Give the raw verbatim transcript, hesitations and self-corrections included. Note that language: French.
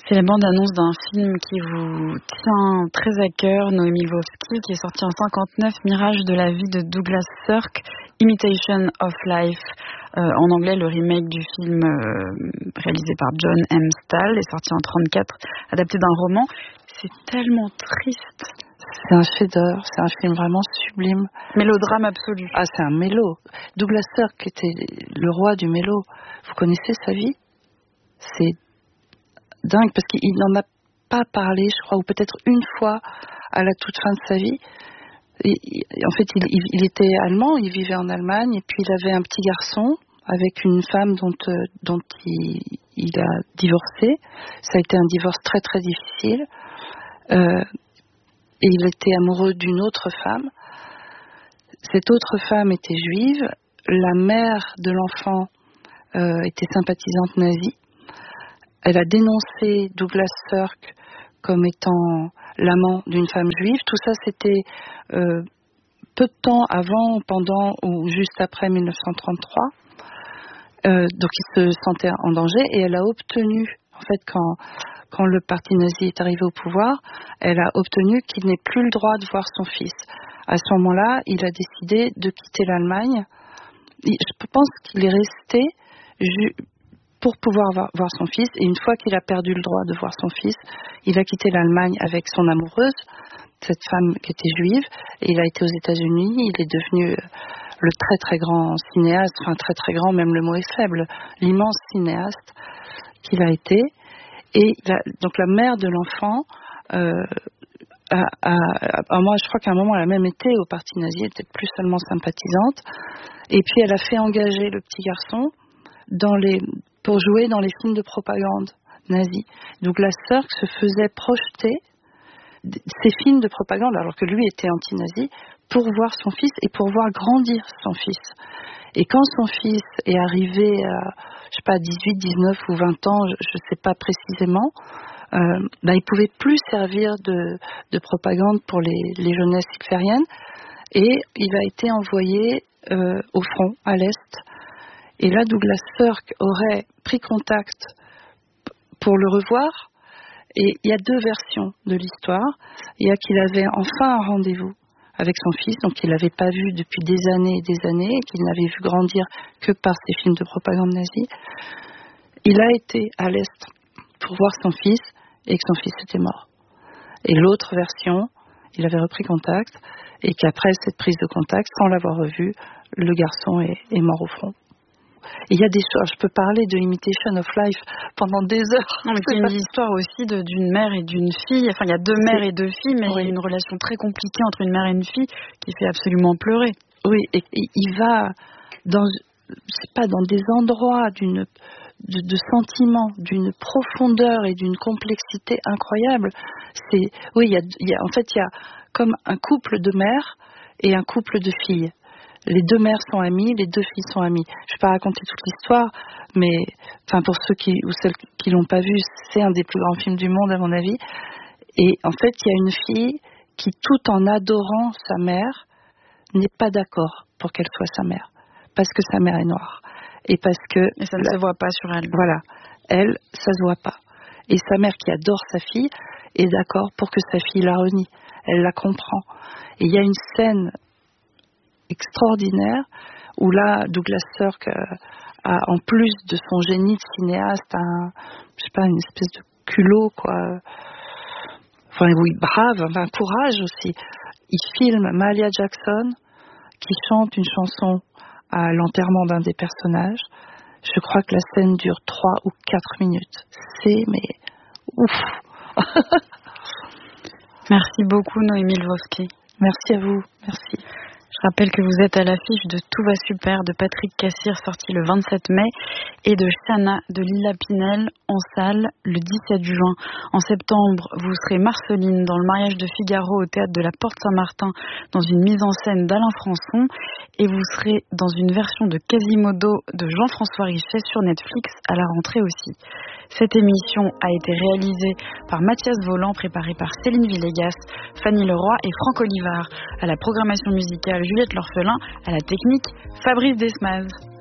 C'est la bande-annonce d'un film qui vous tient très à cœur, Noémie Lvovsky, qui est sorti en cinquante-neuf, Mirage de la vie de Douglas Sirk, Imitation of Life. Euh, en anglais, le remake du film euh, réalisé par John M. Stahl est sorti en trente-quatre, adapté d'un roman. C'est tellement triste. C'est un chef-d'œuvre, c'est un film vraiment sublime. Mélodrame absolu. Ah, c'est un mélo. Douglas Sirk était le roi du mélo. Vous connaissez sa vie ? C'est dingue, parce qu'il n'en a pas parlé, je crois, ou peut-être une fois à la toute fin de sa vie. Et, en fait, il, il, il était allemand, il vivait en Allemagne, et puis il avait un petit garçon avec une femme dont, euh, dont il, il a divorcé. Ça a été un divorce très très difficile. Euh, et il était amoureux d'une autre femme. Cette autre femme était juive. La mère de l'enfant euh, était sympathisante nazie. Elle a dénoncé Douglas Sirk comme étant l'amant d'une femme juive. Tout ça, c'était euh, peu de temps avant, pendant ou juste après mille neuf cent trente-trois. Euh, donc, il se sentait en danger et elle a obtenu, en fait, quand, quand le parti nazi est arrivé au pouvoir, elle a obtenu qu'il n'ait plus le droit de voir son fils. À ce moment-là, il a décidé de quitter l'Allemagne. Je pense qu'il est resté ju- pour pouvoir voir, voir son fils. Et une fois qu'il a perdu le droit de voir son fils, il a quitté l'Allemagne avec son amoureuse, cette femme qui était juive, et il a été aux États-Unis. Il est devenu le très très grand cinéaste, enfin très très grand, même le mot est faible, l'immense cinéaste qu'il a été. Et la, donc la mère de l'enfant, euh, a, a, a, moi je crois qu'à un moment elle a même été au parti nazi, elle était plus seulement sympathisante. Et puis elle a fait engager le petit garçon dans les, pour jouer dans les films de propagande nazie. Douglas Sirk se faisait projeter ces films de propagande, alors que lui était anti-nazi, pour voir son fils et pour voir grandir son fils. Et quand son fils est arrivé à, je sais pas, dix-huit, dix-neuf ou vingt ans, je ne sais pas précisément, euh, bah, il pouvait plus servir de, de propagande pour les, les jeunesses hitlériennes. Et il a été envoyé euh, au front, à l'Est. Et là, Douglas Sirk aurait pris contact p- pour le revoir. Et il y a deux versions de l'histoire. Il y a qu'il avait enfin un rendez-vous avec son fils, donc qu'il n'avait pas vu depuis des années et des années, et qu'il n'avait vu grandir que par ses films de propagande nazie. Il a été à l'Est pour voir son fils, et que son fils était mort. Et l'autre version, il avait repris contact, et qu'après cette prise de contact, sans l'avoir revu, le garçon est, est mort au front. Et il y a des choses, je peux parler de Imitation of Life pendant des heures. Non, mais c'est une histoire aussi de, d'une mère et d'une fille. Enfin, il y a deux mères et deux filles, mais oui. Il y a une relation très compliquée entre une mère et une fille qui fait absolument pleurer. Oui, et, et il va dans, je sais pas, dans des endroits d'une, de, de sentiments, d'une profondeur et d'une complexité incroyable. C'est, oui, il y a, il y a, en fait, il y a comme un couple de mères et un couple de filles. Les deux mères sont amies, les deux filles sont amies. Je ne vais pas raconter toute l'histoire, mais enfin pour ceux qui ou celles qui l'ont pas vu, c'est un des plus grands films du monde à mon avis. Et en fait, il y a une fille qui, tout en adorant sa mère, n'est pas d'accord pour qu'elle soit sa mère, parce que sa mère est noire et parce que et ça ne la, se voit pas sur elle. Voilà, elle, ça se voit pas. Et sa mère qui adore sa fille est d'accord pour que sa fille la renie. Elle la comprend. Et il y a une scène extraordinaire où là Douglas Sirk euh, a, en plus de son génie de cinéaste, un, je sais pas, une espèce de culot quoi, enfin oui, brave, un courage aussi. Il filme Mahalia Jackson qui chante une chanson à l'enterrement d'un des personnages. Je crois que la scène dure trois ou quatre minutes. C'est mais ouf. Merci beaucoup Noémie Lvovsky. Merci à vous, merci. Je rappelle que vous êtes à l'affiche de Tout va super de Patrick Cassir, sorti le vingt-sept mai, et de Chana de Lila Pinel en salle le dix-sept juin. En septembre, vous serez Marceline dans Le mariage de Figaro au théâtre de la Porte Saint-Martin dans une mise en scène d'Alain Françon, et vous serez dans une version de Quasimodo de Jean-François Richet sur Netflix à la rentrée aussi. Cette émission a été réalisée par Mathias Voland, préparée par Céline Villegas, Fanny Leroy et Franck Olivard. À la programmation musicale, Juliette L'Orphelin, à la technique, Fabrice Desmaz.